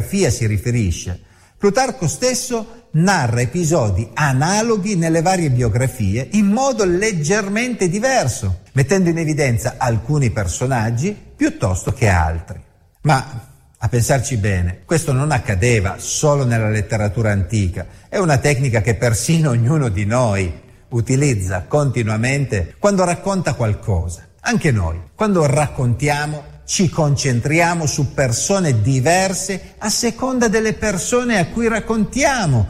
biografia si riferisce. Plutarco stesso narra episodi analoghi nelle varie biografie in modo leggermente diverso, mettendo in evidenza alcuni personaggi piuttosto che altri. Ma a pensarci bene, questo non accadeva solo nella letteratura antica, è una tecnica che persino ognuno di noi utilizza continuamente quando racconta qualcosa. Anche noi, quando raccontiamo, ci concentriamo su persone diverse a seconda delle persone a cui raccontiamo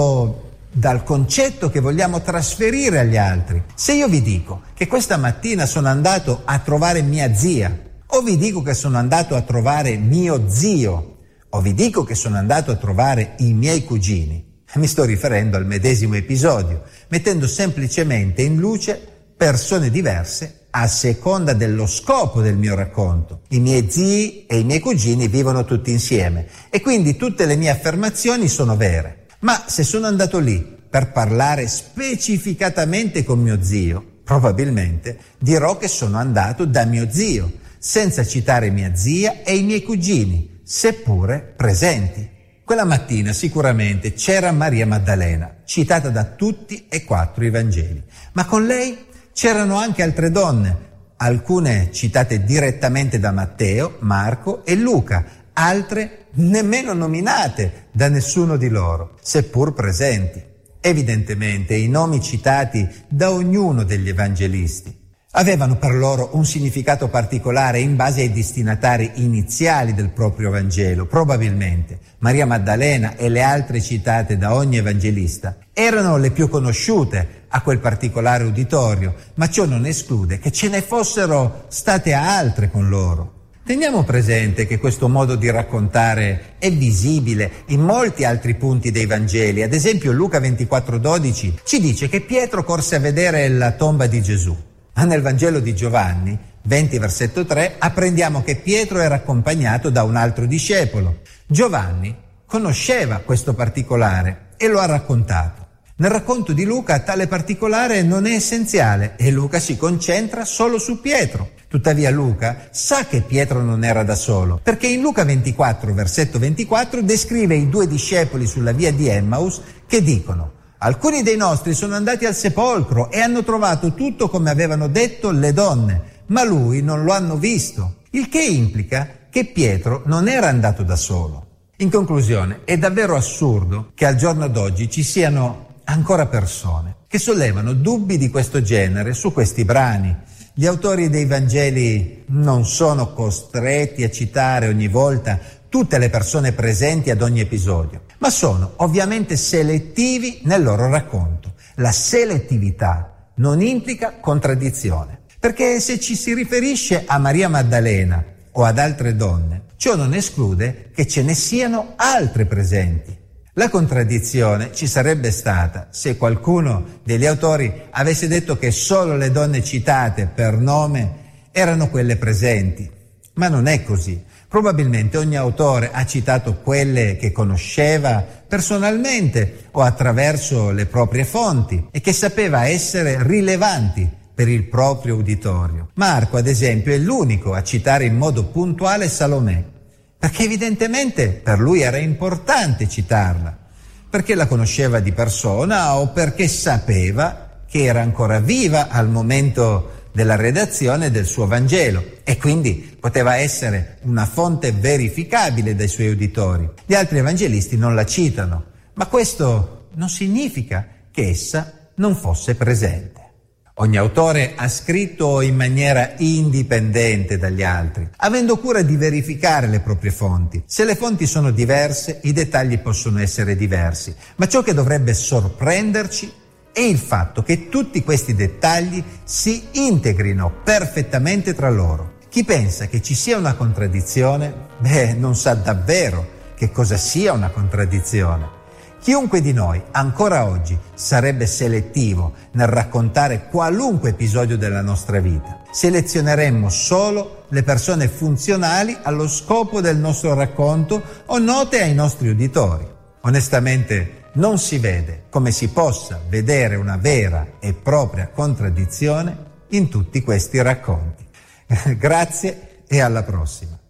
o dal concetto che vogliamo trasferire agli altri. Se io vi dico che questa mattina sono andato a trovare mia zia, o vi dico che sono andato a trovare mio zio, o vi dico che sono andato a trovare i miei cugini, mi sto riferendo al medesimo episodio, mettendo semplicemente in luce persone diverse a seconda dello scopo del mio racconto. I miei zii e i miei cugini vivono tutti insieme e quindi tutte le mie affermazioni sono vere. Ma se sono andato lì per parlare specificatamente con mio zio, probabilmente dirò che sono andato da mio zio, senza citare mia zia e i miei cugini, seppure presenti. Quella mattina sicuramente c'era Maria Maddalena, citata da tutti e 4 i Vangeli, ma con lei c'erano anche altre donne, alcune citate direttamente da Matteo, Marco e Luca, altre nemmeno nominate da nessuno di loro, seppur presenti. Evidentemente i nomi citati da ognuno degli evangelisti avevano per loro un significato particolare in base ai destinatari iniziali del proprio Vangelo. Probabilmente Maria Maddalena e le altre citate da ogni evangelista erano le più conosciute a quel particolare uditorio, ma ciò non esclude che ce ne fossero state altre con loro. Teniamo presente che questo modo di raccontare è visibile in molti altri punti dei Vangeli. Ad esempio Luca 24,12 ci dice che Pietro corse a vedere la tomba di Gesù. Ma nel Vangelo di Giovanni, 20 versetto 3, apprendiamo che Pietro era accompagnato da un altro discepolo. Giovanni conosceva questo particolare e lo ha raccontato. Nel racconto di Luca tale particolare non è essenziale e Luca si concentra solo su Pietro. Tuttavia Luca sa che Pietro non era da solo, perché in Luca 24, versetto 24, descrive i 2 discepoli sulla via di Emmaus che dicono: alcuni dei nostri sono andati al sepolcro e hanno trovato tutto come avevano detto le donne, ma lui non lo hanno visto. Il che implica che Pietro non era andato da solo. In conclusione, è davvero assurdo che al giorno d'oggi ci siano ancora persone che sollevano dubbi di questo genere su questi brani. Gli autori dei Vangeli non sono costretti a citare ogni volta tutte le persone presenti ad ogni episodio, ma sono ovviamente selettivi nel loro racconto. La selettività non implica contraddizione, perché se ci si riferisce a Maria Maddalena o ad altre donne, ciò non esclude che ce ne siano altre presenti. La contraddizione ci sarebbe stata se qualcuno degli autori avesse detto che solo le donne citate per nome erano quelle presenti, ma non è così. Probabilmente ogni autore ha citato quelle che conosceva personalmente o attraverso le proprie fonti e che sapeva essere rilevanti per il proprio uditorio. Marco, ad esempio, è l'unico a citare in modo puntuale Salomè, perché evidentemente per lui era importante citarla, perché la conosceva di persona o perché sapeva che era ancora viva al momento della redazione del suo Vangelo e quindi poteva essere una fonte verificabile dai suoi uditori. Gli altri evangelisti non la citano, ma questo non significa che essa non fosse presente. Ogni autore ha scritto in maniera indipendente dagli altri, avendo cura di verificare le proprie fonti. Se le fonti sono diverse, i dettagli possono essere diversi, ma ciò che dovrebbe sorprenderci è il fatto che tutti questi dettagli si integrino perfettamente tra loro. Chi pensa che ci sia una contraddizione, non sa davvero che cosa sia una contraddizione. Chiunque di noi, ancora oggi, sarebbe selettivo nel raccontare qualunque episodio della nostra vita. Selezioneremmo solo le persone funzionali allo scopo del nostro racconto o note ai nostri uditori. Onestamente, non si vede come si possa vedere una vera e propria contraddizione in tutti questi racconti. Grazie e alla prossima.